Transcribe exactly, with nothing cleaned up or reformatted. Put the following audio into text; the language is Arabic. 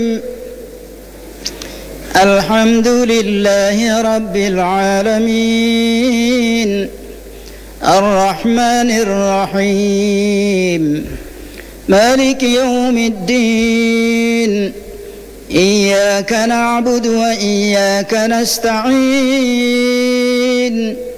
الحمد لله رب العالمين الرحمن الرحيم مالك يوم الدين إياك نعبد وإياك نستعين